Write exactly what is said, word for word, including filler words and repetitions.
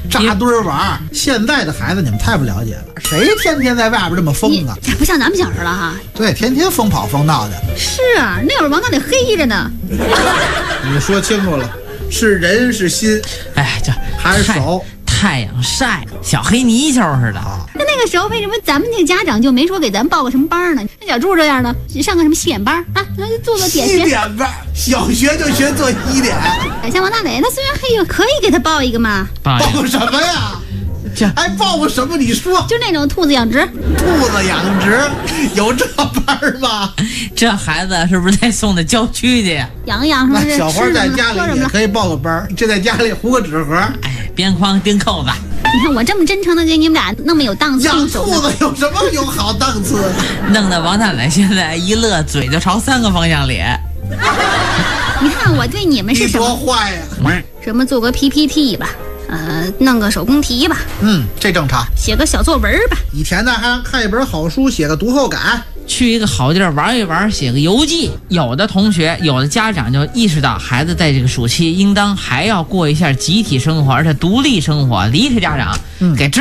扎堆儿玩。现在的孩子你们太不了解了，谁天天在外边这么疯啊？ 不像咱们小时候了哈。 对，天天疯跑疯闹的。 是啊，那会儿王大得黑着呢。 你说清楚了，是人是心， 哎，这还是手？ 太阳晒，小黑泥鳅似的。 那那个时候为什么咱们那个家长就没说给咱报个什么班呢？像小柱这样的，上个什么西点班啊，做做点西点班，小学就学做西点。 像王大磊，他虽然黑，可以给他报一个嘛。 报什么呀？这还报个什么？你说， 就那种兔子养殖。 兔子养殖有这班吗？ 这孩子是不是得送到郊区去呀？ 养养什么？ 那小花在家里也可以报个班，就在家里糊个纸盒。 哎，边框钉扣子。 你看我这么真诚的给你们俩那么有档次， 养兔子有什么有好档次？ 弄得王大磊现在一乐，嘴就朝三个方向咧。 你看我对你们是什么？ 多坏呀！ 什么做个 P P T 吧，呃，弄个手工题吧。 嗯，这正常。 写个小作文吧。 以前呢，还看一本好书，写个读后感。 去一个好地儿玩一玩，写个游记。有的同学，有的家长就意识到，孩子在这个暑期应当还要过一下集体生活，而且独立生活，离开家长， 嗯， 给